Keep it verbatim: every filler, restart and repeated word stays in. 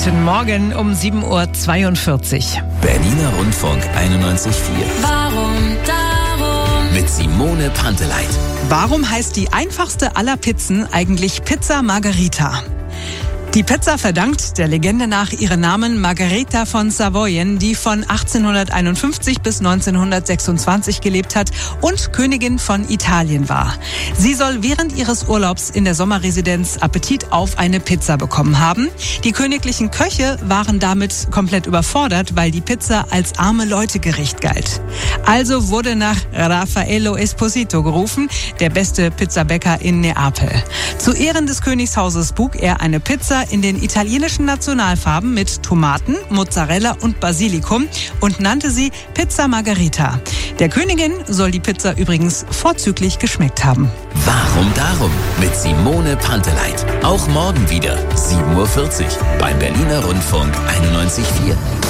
Guten Morgen um sieben Uhr zweiundvierzig. Berliner Rundfunk einundneunzig Komma vier. Warum darum? Mit Simone Panteleit. Warum heißt die einfachste aller Pizzen eigentlich Pizza Margherita? Die Pizza verdankt der Legende nach ihren Namen Margherita von Savoyen, die von achtzehnhunderteinundfünfzig bis neunzehnhundertsechsundzwanzig gelebt hat und Königin von Italien war. Sie soll während ihres Urlaubs in der Sommerresidenz Appetit auf eine Pizza bekommen haben. Die königlichen Köche waren damit komplett überfordert, weil die Pizza als arme Leute-Gericht galt. Also wurde nach Raffaello Esposito gerufen, der beste Pizzabäcker in Neapel. Zu Ehren des Königshauses buk er eine Pizza in den italienischen Nationalfarben mit Tomaten, Mozzarella und Basilikum und nannte sie Pizza Margherita. Der Königin soll die Pizza übrigens vorzüglich geschmeckt haben. Warum darum? Mit Simone Panteleit. Auch morgen wieder sieben Uhr vierzig beim Berliner Rundfunk einundneunzig Komma vier.